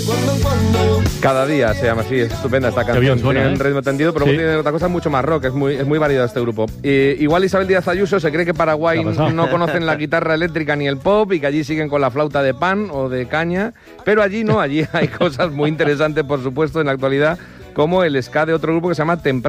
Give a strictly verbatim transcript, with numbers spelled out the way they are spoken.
Cada día se llama así, es estupenda esta canción. bien suena, tiene ¿eh? un ritmo tendido, pero Sí. luego tiene otra cosa mucho más rock, es muy, es muy variado este grupo. Eh, igual Isabel Díaz Ayuso se cree que Paraguay ¿Qué ha pasado? no conocen la guitarra eléctrica ni el pop y que allí siguen con la flauta de pan o de caña, pero allí no, allí hay cosas muy interesantes, por supuesto, en la actualidad, como el ska de otro grupo que se llama Temprano.